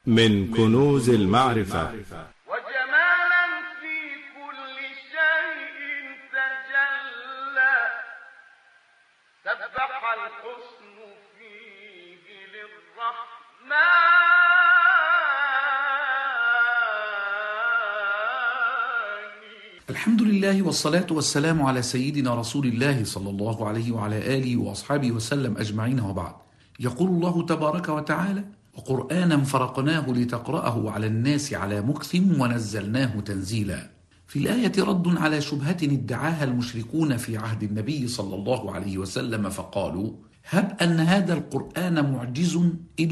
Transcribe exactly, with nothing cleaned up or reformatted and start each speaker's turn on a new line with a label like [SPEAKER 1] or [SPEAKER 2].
[SPEAKER 1] من كنوز المعرفة.
[SPEAKER 2] وجمالا في كل شيء تجلى، سبح الحسن فيه للرحمن.
[SPEAKER 3] الحمد لله والصلاة والسلام على سيدنا رسول الله صلى الله عليه وعلى آله وأصحابه وسلم أجمعين، وبعد. يقول الله تبارك وتعالى: وقرآنا فرقناه لتقرأه على الناس على مكث ونزلناه تنزيلا. في الآية رد على شبهة ادعاها المشركون في عهد النبي صلى الله عليه وسلم، فقالوا: هب أن هذا القرآن معجز